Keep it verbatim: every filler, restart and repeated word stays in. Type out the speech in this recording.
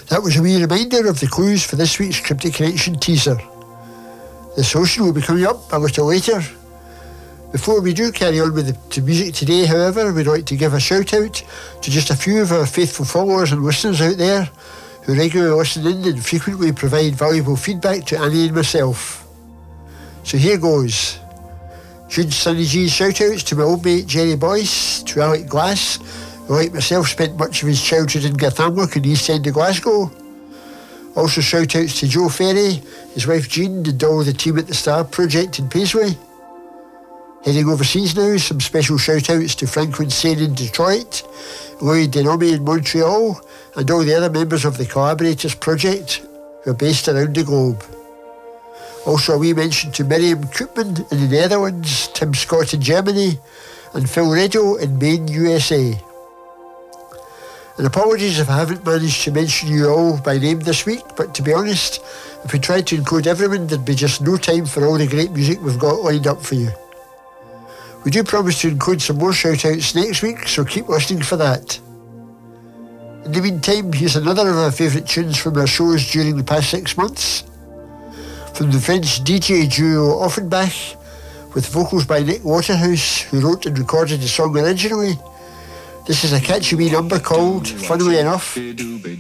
That was a wee reminder of the clues for this week's Cryptic Connection teaser. The social will be coming up a little later. Before we do carry on with the to music today, however, we'd like to give a shout out to just a few of our faithful followers and listeners out there who regularly listen in and frequently provide valuable feedback to Annie and myself. So here goes. Huge Sunny G's shout outs to my old mate Jerry Boyce, to Alec Glass, who like myself spent much of his childhood in Garthamlock in the east end of Glasgow. Also shout outs to Joe Ferry, his wife Jean and all the team at the Star Project in Paisley. Heading overseas now, some special shout outs to Franklin Sane in Detroit, Louis Denomi in Montreal, and all the other members of the Collaborators Project who are based around the globe. Also a wee mention to Miriam Koopman in the Netherlands, Tim Scott in Germany, and Phil Redo in Maine, U S A. And apologies if I haven't managed to mention you all by name this week, but to be honest, if we tried to include everyone, there'd be just no time for all the great music we've got lined up for you. We do promise to include some more shout-outs next week, so keep listening for that. In the meantime, here's another of our favourite tunes from our shows during the past six months. From the French D J duo Offenbach, with vocals by Nick Waterhouse, who wrote and recorded the song originally. This is a catchy wee number called, funnily enough,